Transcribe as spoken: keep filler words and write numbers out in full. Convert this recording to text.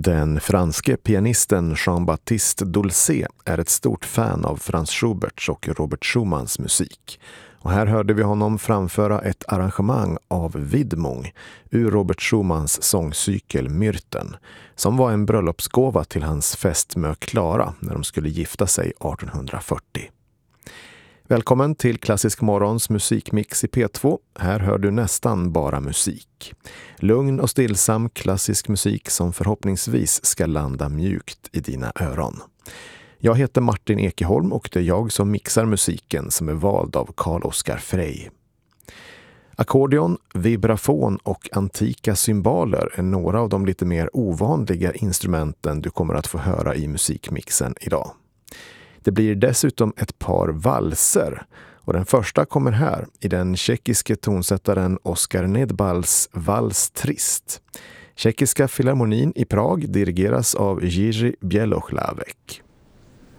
Den franske pianisten Jean-Baptiste Dolcet är ett stort fan av Franz Schuberts och Robert Schumans musik. Och här hörde vi honom framföra ett arrangemang av Widmung ur Robert Schumans sångcykel Myrten, som var en bröllopsgåva till hans fästmö Klara när de skulle gifta sig artonhundrafyrtio. Välkommen till Klassisk Morgons musikmix i P två. Här hör du nästan bara musik. Lugn och stillsam klassisk musik som förhoppningsvis ska landa mjukt i dina öron. Jag heter Martin Ekeholm och det är jag som mixar musiken som är vald av Carl Oskar Frey. Ackordeon, vibrafon och antika cymbaler är några av de lite mer ovanliga instrumenten du kommer att få höra i musikmixen idag. Det blir dessutom ett par valser och den första kommer här i den tjeckiske tonsättaren Oskar Nedbals Vals Trist. Tjeckiska filharmonin i Prag dirigeras av Jiří Bělohlavek.